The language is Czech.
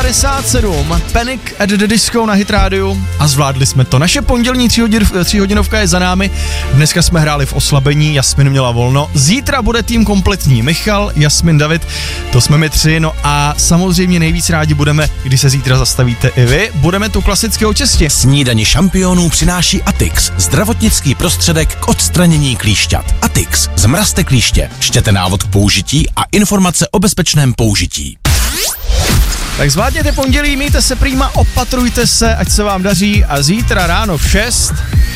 8:57, Panic at the Disco na Hit Radio a zvládli jsme to. Naše pondělní 3hodinovka je za námi, dneska jsme hráli v oslabení, Jasmin měla volno, zítra bude tým kompletní, Michal, Jasmin, David, to jsme my tři, no a samozřejmě nejvíc rádi budeme, když se zítra zastavíte i vy, budeme tu klasicky o čestě. Snídani šampionů přináší Atix, zdravotnický prostředek k odstranění klíšťat. Atix, zmrazte klíště, čtěte návod k použití a informace o bezpečném použití. Tak zvládněte pondělí, mějte se prýma, opatrujte se, ať se vám daří a zítra ráno v 6